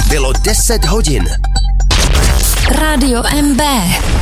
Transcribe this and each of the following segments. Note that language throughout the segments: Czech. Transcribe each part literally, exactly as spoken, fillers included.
Bylo deset hodin. Rádio M B.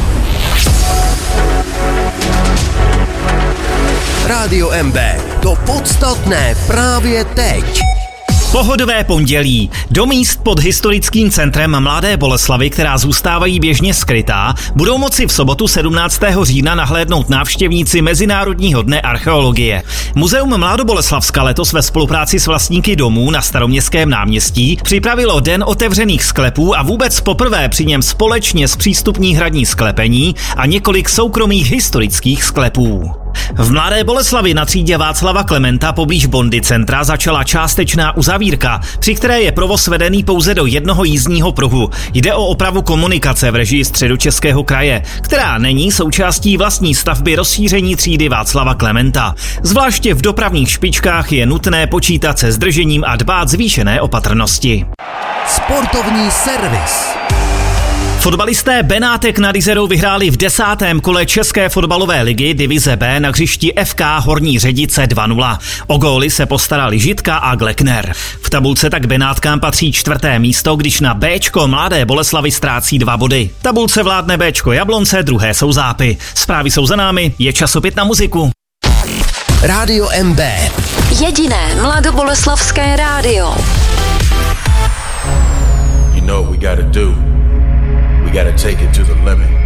Rádio M B. To podstatné právě teď. Pohodové pondělí. Do míst pod historickým centrem Mladé Boleslavi, která zůstávají běžně skrytá, budou moci v sobotu sedmnáctého října nahlédnout návštěvníci Mezinárodního dne archeologie. Muzeum Mladoboleslavska letos ve spolupráci s vlastníky domů na Staroměstském náměstí připravilo den otevřených sklepů a vůbec poprvé při něm společně zpřístupní hradní sklepení a několik soukromých historických sklepů. V Mladé Boleslavi na třídě Václava Klementa poblíž Bondy centra začala částečná uzavírka, při které je provoz vedený pouze do jednoho jízdního pruhu. Jde o opravu komunikace v režii Středočeského kraje, která není součástí vlastní stavby rozšíření třídy Václava Klementa. Zvláště v dopravních špičkách je nutné počítat se zdržením a dbát zvýšené opatrnosti. Sportovní servis. Fotbalisté Benátek nad Jizerou vyhráli v desátém kole České fotbalové ligy divize B na hřišti F K Horní Ředice dva nula. O góly se postarali Žitka a Glekner. V tabulce tak Benátkám patří čtvrté místo, když na Bčko Mladé Boleslavy ztrácí dva body. Tabulce vládne Bčko Jablonce, druhé jsou Zápy. Zprávy jsou za námi, je čas opět na muziku. Rádio M B. Jediné mladoboleslavské rádio. You know what we gotta do. We gotta take it to the limit.